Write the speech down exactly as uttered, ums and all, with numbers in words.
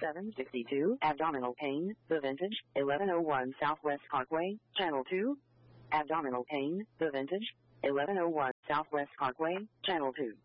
seven sixty-two, abdominal pain, The Vintage, eleven oh one Southwest Parkway, Channel two. Abdominal pain, The Vintage, eleven oh one Southwest Parkway, Channel two.